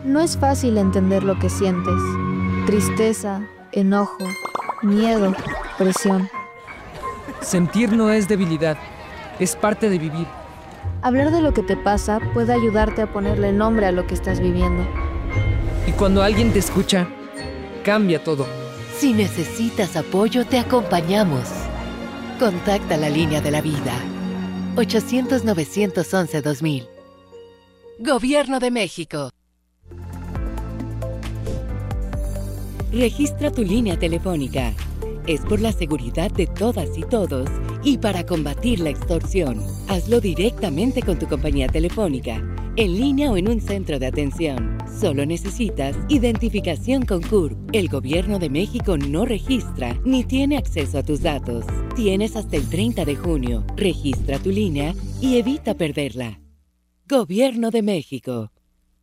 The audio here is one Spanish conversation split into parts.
No es fácil entender lo que sientes. Tristeza, enojo, miedo, presión. Sentir no es debilidad, es parte de vivir. Hablar de lo que te pasa puede ayudarte a ponerle nombre a lo que estás viviendo. Y cuando alguien te escucha, cambia todo. Si necesitas apoyo, te acompañamos. Contacta la línea de la vida. 800-911-2000. Gobierno de México. Registra tu línea telefónica. Es por la seguridad de todas y todos y para combatir la extorsión. Hazlo directamente con tu compañía telefónica, en línea o en un centro de atención. Solo necesitas identificación con CURP. El Gobierno de México no registra ni tiene acceso a tus datos. Tienes hasta el 30 de junio. Registra tu línea y evita perderla. Gobierno de México.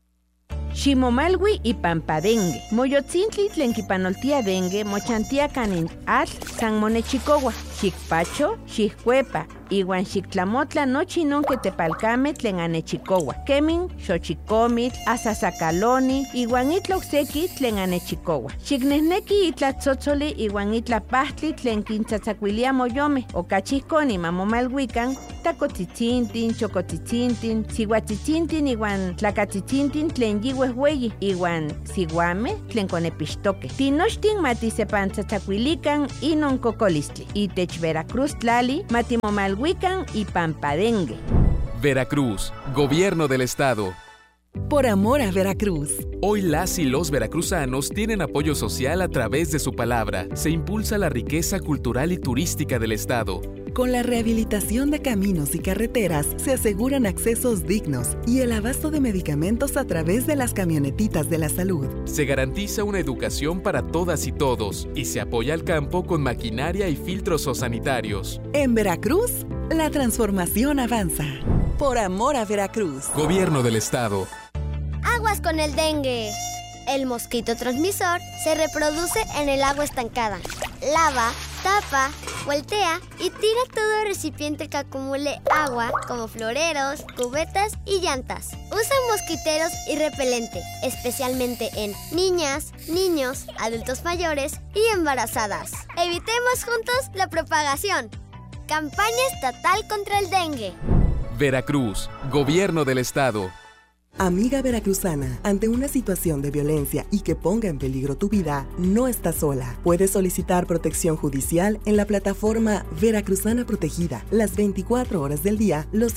Ximomalwi y Pampadengue. Moyotzintli tlenquipanoltia dengue, mochantia canin al San Monechicowa. Xicpacho, xiccuepa, iwan xictlamotla nochi non que tepalcame tlen anechicowa. Kemin, xochicomit, asasacaloni, iwan itla ocseki tlen anechicowa. Xicnehneki itla tzotzoli iwan itla pahtli tlen quintzatzacuilia moyome. Ocachiconi mamomalhuican, tacotzitzinthin, chocotzitzinthin, sihuatzitzinthin iwan tlacatzitzinthin tlen yihuehueyi, iwan siguame tlen conepixtoque. Tinochtin matisepantzatzacuilican inon cocolistli. Itech Veracruz tlali, matimomalhuican y Pampadengue. Veracruz, Gobierno del Estado. Por amor a Veracruz. Hoy las y los veracruzanos tienen apoyo social a través de su palabra. Se impulsa la riqueza cultural y turística del Estado. Con la rehabilitación de caminos y carreteras se aseguran accesos dignos y el abasto de medicamentos a través de las camionetitas de la salud. Se garantiza una educación para todas y todos y se apoya al campo con maquinaria y filtros sanitarios. En Veracruz, la transformación avanza. Por amor a Veracruz. Gobierno del Estado. Aguas con el dengue. El mosquito transmisor se reproduce en el agua estancada. Lava, tapa, voltea y tira todo recipiente que acumule agua, como floreros, cubetas y llantas. Usa mosquiteros y repelente, especialmente en niñas, niños, adultos mayores y embarazadas. Evitemos juntos la propagación. Campaña estatal contra el dengue. Veracruz, Gobierno del Estado. Amiga veracruzana, ante una situación de violencia y que ponga en peligro tu vida, no estás sola. Puedes solicitar protección judicial en la plataforma Veracruzana Protegida, las 24 horas del día, los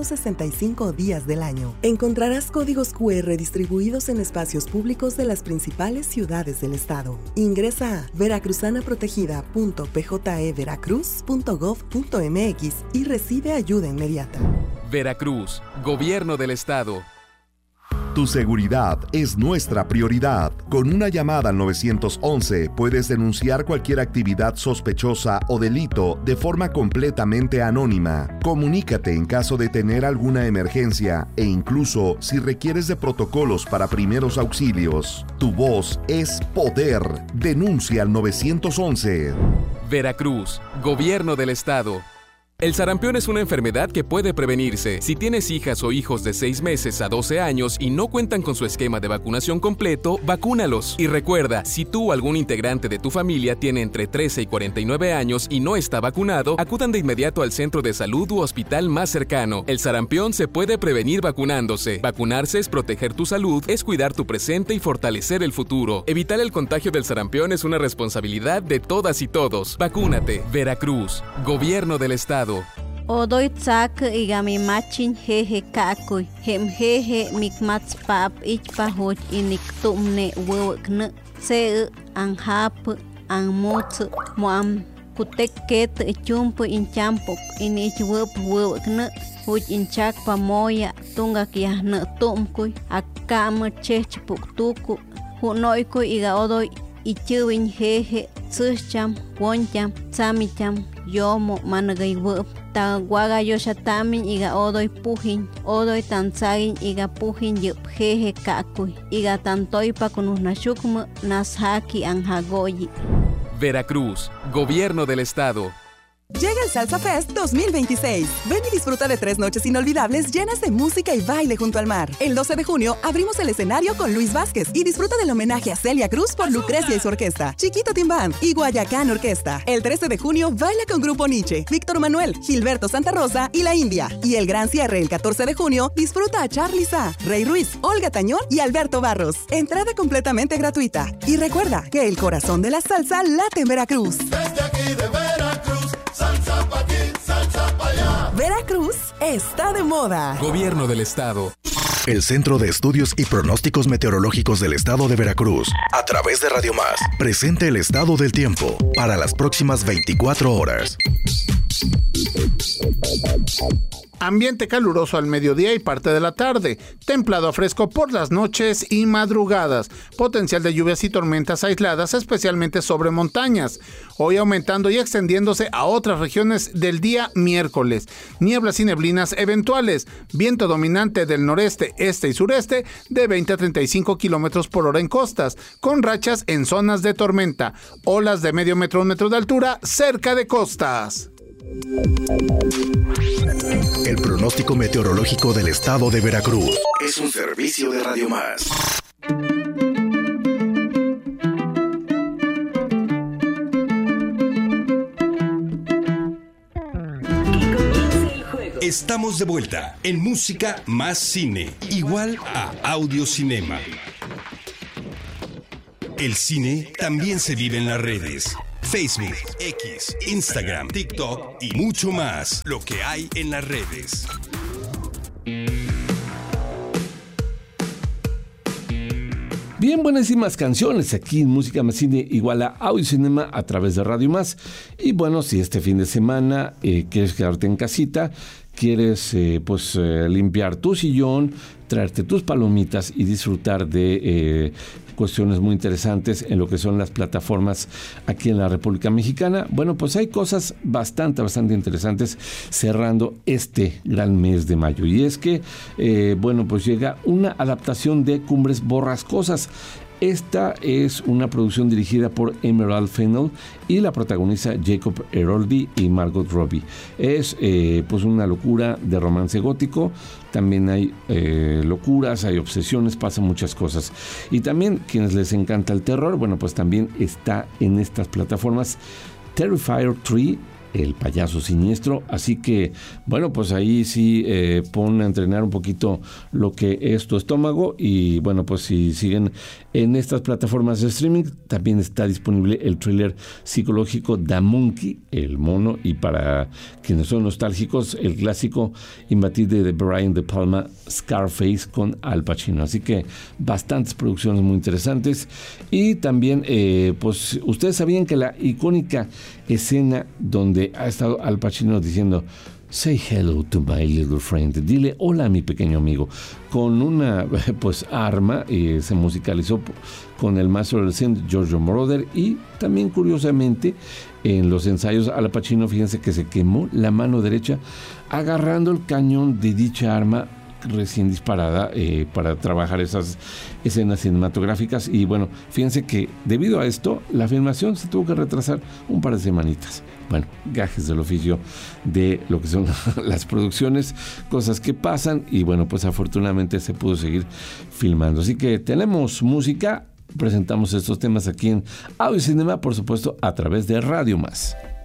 365 días del año. Encontrarás códigos QR distribuidos en espacios públicos de las principales ciudades del estado. Ingresa a veracruzanaprotegida.pjeveracruz.gov.mx y recibe ayuda inmediata. Veracruz, Gobierno del Estado. Tu seguridad es nuestra prioridad. Con una llamada al 911 puedes denunciar cualquier actividad sospechosa o delito de forma completamente anónima. Comunícate en caso de tener alguna emergencia e incluso si requieres de protocolos para primeros auxilios. Tu voz es poder. Denuncia al 911. Veracruz, Gobierno del Estado. El sarampión es una enfermedad que puede prevenirse. Si tienes hijas o hijos de 6 meses a 12 años y no cuentan con su esquema de vacunación completo, vacúnalos. Y recuerda, si tú o algún integrante de tu familia tiene entre 13 y 49 años y no está vacunado, acudan de inmediato al centro de salud u hospital más cercano. El sarampión se puede prevenir vacunándose. Vacunarse es proteger tu salud, es cuidar tu presente y fortalecer el futuro. Evitar el contagio del sarampión es una responsabilidad de todas y todos. Vacúnate. Veracruz, Gobierno del Estado. Odoy tsak igami machin jeje kakuy hem jeje mikmats pap ich pahoch inik tumne wewkne se anhap anmut moam kutek ket chumpu inchampok inich wewkne huch inchak pamoya tunga kiahne tumkuy akam chechpuk tuku hunoykuy iga odoy ichuwin jeje tsucham woncham tsamicham yomo managay web ta guaga yoshatamin iga odoy pujin odoy tansagin iga pujin yup jeje kakuy iga tantoy pa kunusnashukmu nashaki anhagoyi. Veracruz, Gobierno del Estado. Llega el Salsa Fest 2026. Ven y disfruta de 3 noches inolvidables llenas de música y baile junto al mar. El 12 de junio abrimos el escenario con Luis Vázquez y disfruta del homenaje a Celia Cruz por Lucrecia y su orquesta, Chiquito Team Band y Guayacán Orquesta. El 13 de junio baila con Grupo Nietzsche, Víctor Manuel, Gilberto Santa Rosa y La India. Y el gran cierre el 14 de junio disfruta a Charly Sa, Rey Ruiz, Olga Tañón y Alberto Barros. Entrada completamente gratuita. Y recuerda que el corazón de la salsa late en Veracruz. Desde aquí de Veracruz, salsa pa' aquí, salsa pa' allá. Veracruz está de moda. Gobierno del Estado. El Centro de Estudios y Pronósticos Meteorológicos del Estado de Veracruz, a través de Radio Más, presenta el estado del tiempo para las próximas 24 horas. Ambiente caluroso al mediodía y parte de la tarde, templado a fresco por las noches y madrugadas, potencial de lluvias y tormentas aisladas, especialmente sobre montañas, hoy aumentando y extendiéndose a otras regiones del día miércoles, nieblas y neblinas eventuales, viento dominante del noreste, este y sureste de 20 a 35 kilómetros por hora en costas, con rachas en zonas de tormenta, olas de medio metro a 1 metro de altura cerca de costas. El pronóstico meteorológico del Estado de Veracruz es un servicio de Radio Más. Estamos de vuelta en Música Más Cine, igual a Audiocinema. El cine también se vive en las redes. Facebook, X, Instagram, TikTok y mucho más. Lo que hay en las redes. Bien, buenísimas canciones aquí en Música Más Cine igual a Audiocinema a través de Radio Más. Y bueno, si este fin de semana quieres quedarte en casita, quieres limpiar tu sillón, traerte tus palomitas y disfrutar de cuestiones muy interesantes en lo que son las plataformas aquí en la República Mexicana. Bueno, pues hay cosas bastante interesantes cerrando este gran mes de mayo. Y es que, pues llega una adaptación de Cumbres Borrascosas. Esta es una producción dirigida por Emerald Fennell y la protagoniza Jacob Elordi y Margot Robbie. Es pues una locura de romance gótico. También hay locuras, hay obsesiones, pasan muchas cosas. Y también quienes les encanta el terror, bueno, pues también está en estas plataformas Terrifier 3, el payaso siniestro. Así que, bueno, pues ahí sí pon a entrenar un poquito lo que es tu estómago. Y bueno, pues si siguen en estas plataformas de streaming, también está disponible el thriller psicológico The Monkey, el mono, y para quienes son nostálgicos, el clásico imbatible de Brian De Palma, Scarface, con Al Pacino. Así que bastantes producciones muy interesantes. Y también, pues ustedes sabían que la icónica escena donde ha estado Al Pacino diciendo "Say hello to my little friend", dile hola a mi pequeño amigo, con una pues arma, se musicalizó con el maestro del cine Giorgio Moroder. Y también curiosamente en los ensayos Al Pacino, fíjense que se quemó la mano derecha agarrando el cañón de dicha arma recién disparada para trabajar esas escenas cinematográficas. Y bueno, fíjense que debido a esto la filmación se tuvo que retrasar un par de semanitas. Bueno, gajes del oficio de lo que son las producciones, cosas que pasan, y bueno, pues afortunadamente se pudo seguir filmando. Así que tenemos música, presentamos estos temas aquí en Audiocinema, por supuesto a través de Radio Más.